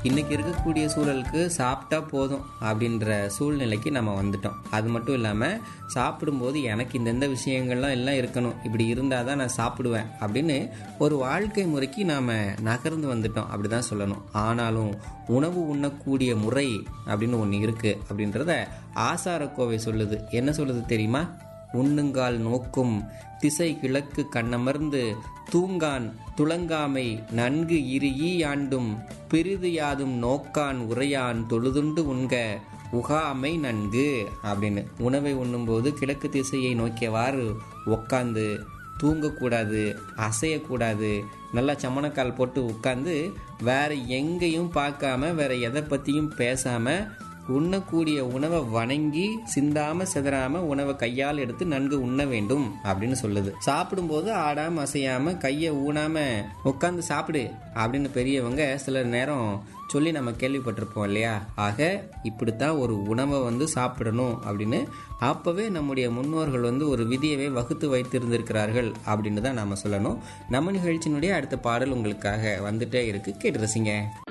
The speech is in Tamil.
இன்றைக்கி இருக்கக்கூடிய சூழலுக்கு சாப்பிட்டா போதும் அப்படின்ற சூழ்நிலைக்கு நம்ம வந்துட்டோம். அது மட்டும் இல்லாமல் சாப்பிடும்போது எனக்கு இந்தந்த விஷயங்கள்லாம் எல்லாம் இருக்கணும், இப்படி இருந்தால் தான் நான் சாப்பிடுவேன் அப்படின்னு ஒரு வாழ்க்கை முறைக்கு நாம் நகர்ந்து வந்துட்டோம் அப்படி தான் சொல்லணும். ஆனாலும் உணவு உண்ணக்கூடிய முறை அப்படின்னு ஒன்று இருக்குது அப்படின்றத ஆசாரக்கோவை சொல்லுது. என்ன சொல்லுது தெரியுமா? உண்ணுங்கால் நோக்கும் திசை கிழக்கு கண்ணமர்ந்து தூங்கான் துளங்காமை நன்கு இரு ஈயாண்டும் பிரிது யாதும் நோக்கான் உரையான் தொழுதுண்டு உண்க உகாமை நன்கு அப்படின்னு. உணவை உண்ணும்போது கிழக்கு திசையை நோக்கியவாறு உட்காந்து தூங்கக்கூடாது, அசையக்கூடாது, நல்லா சமணக்கால் போட்டு உட்காந்து வேற எங்கேயும் பார்க்காம வேற எதை பற்றியும் பேசாமல் உண்ணக்கூடிய உணவை வணங்கி சிந்தாம சிதறாம உணவை கையால் எடுத்து நன்கு உண்ண வேண்டும் அப்படின்னு சொல்லுது. சாப்பிடும்போது ஆடாம அசையாம கையை ஊனாம உட்காந்து சாப்பிடு அப்படின்னு பெரியவங்க சில நேரம் சொல்லி நம்ம கேள்விப்பட்டிருப்போம் இல்லையா? ஆக இப்படித்தான் ஒரு உணவை சாப்பிடணும் அப்படின்னு அப்பவே நம்முடைய முன்னோர்கள் ஒரு விதியவே வகுத்து வைத்திருந்திருக்கிறார்கள் அப்படின்னு தான் நாம சொல்லணும். நம்ம நிகழ்ச்சியினுடைய அடுத்த பாடல் உங்களுக்காக வந்துட்டே இருக்கு, கேட்டு ரசிங்க.